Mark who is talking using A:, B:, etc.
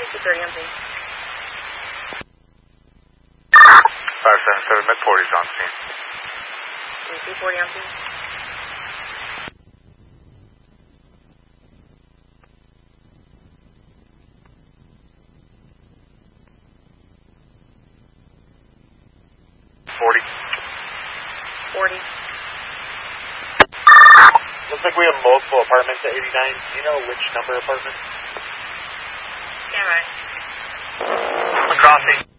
A: 230 on scene.
B: 577, mid-40s on scene.
A: 240 on scene.
B: 40.
A: 40.
C: Looks like we have multiple apartments at 89. Do you know which number apartment?
A: Stand by.
B: Crossing.